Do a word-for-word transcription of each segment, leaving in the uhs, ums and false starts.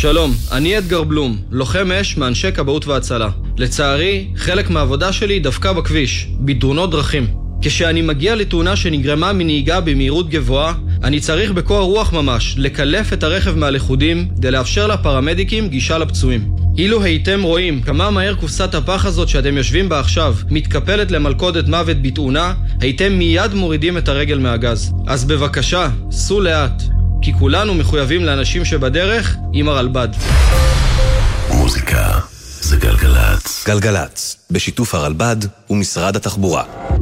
שלום, אני אדגר בלום, לוחם אש מאנשי כבאות והצלה. לצערי, חלק מהעבודה שלי דווקא בכביש, בתאונות דרכים. כשאני מגיע לתאונה שנגרמה מנהיגה במהירות גבוהה, אני צריך בקור רוח ממש לקלף את הרכב מהלכודים כדי לאפשר לפרמדיקים גישה לפצועים. אילו הייתם רואים כמה מהר קופסת הפח הזאת שאתם יושבים בה עכשיו מתקפלת למלכודת מוות בתאונה, הייתם מיד מורידים את הרגל מהגז. אז בבקשה, סעו לאט, כי כולנו מחויבים לאנשים שבדרך עם הרלב"ד. מוזיקה זה גלגלץ. גלגלץ, בשיתוף הרלב"ד ומשרד התחבורה.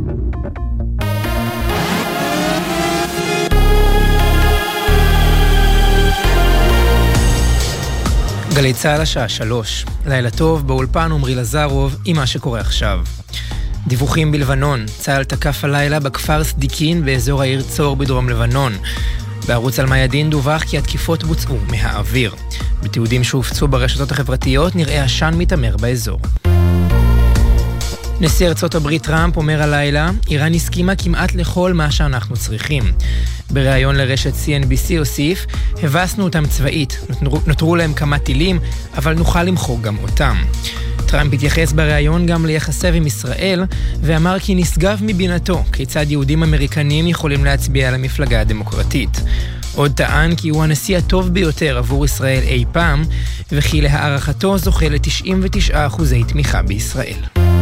גלי צהל השעה שלוש. לילה טוב, באולפן עמרי לזרוב עם מה שקורה עכשיו. דיווחים בלבנון. צהל תקף הלילה בכפר סדיקין באזור העיר צור בדרום לבנון. בערוץ אל-מיאדין דווח כי התקיפות בוצעו מהאוויר. בתיעודים שהופצו ברשתות החברתיות נראה עשן מתאמר באזור. נשיא ארצות הברית טראמפ אומר הלילה, איראן הסכימה כמעט לכל מה שאנחנו צריכים. בריאיון לרשת סי אן בי סי הוסיף, הבסנו אותם צבאית, נותרו, נותרו להם כמה טילים, אבל נוכל למחוק גם אותם. טראמפ התייחס בריאיון גם ליחסיו עם ישראל, ואמר כי נשגב מבינתו כיצד יהודים אמריקנים יכולים להצביע על המפלגה הדמוקרטית. עוד טען כי הוא הנשיא הטוב ביותר עבור ישראל אי פעם, וכי להערכתו זוכה ל-תשעים ותשעה אחוזי תמיכה בישראל.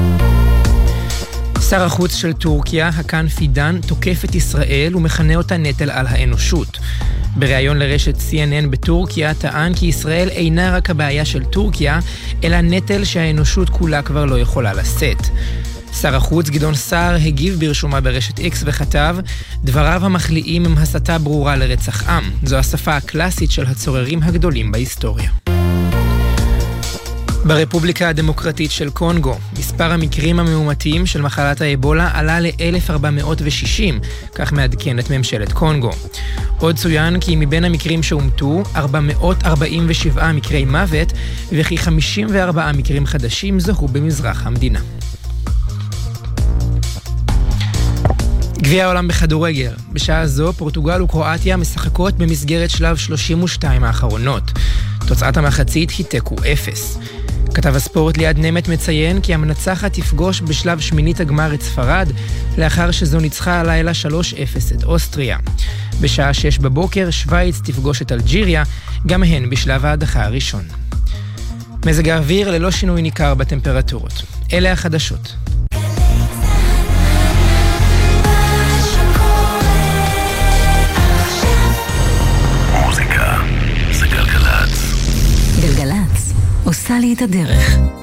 שר החוץ של טורקיה, הקאן פידן, תוקף את ישראל ומכנה אותה נטל על האנושות. בריאיון לרשת סי אן אן בטורקיה טען כי ישראל אינה רק הבעיה של טורקיה, אלא נטל שהאנושות כולה כבר לא יכולה לשאת. שר החוץ גדעון סער הגיב ברשומה ברשת איקס וכתב, דבריו המחליאים הם הסתה ברורה לרצח עם. זו השפה הקלאסית של הצוררים הגדולים בהיסטוריה. ברפובליקה הדמוקרטית של קונגו, מספר המקרים המאומתים של מחלת האבולה עלה ל-אלף ארבע מאות ושישים, כך מעדכנת ממשלת קונגו. עוד צוין כי מבין המקרים שאומתו, ארבע מאות ארבעים ושבעה מקרי מוות, וכי חמישים וארבעה מקרים חדשים זוהו במזרח המדינה. גביע העולם בכדורגל. בשעה זו, פורטוגל וקרואטיה משחקות במסגרת שלב שלושים ושתיים האחרונות. תוצאת המחצית היא תיקו אפס. כתב הספורט ליד נמת מציין כי המנצחת תפגוש בשלב שמינית הגמר את ספרד, לאחר שזו ניצחה הלילה שלוש אפס את אוסטריה. בשעה שש בבוקר שוויץ תפגוש את אלג'יריה, גם הן בשלב ההדחה הראשון. מזג האוויר ללא שינוי ניכר בטמפרטורות. אלה החדשות. מוזיקה זה גלגלץ. גלגלץ עושה לי את הדרך.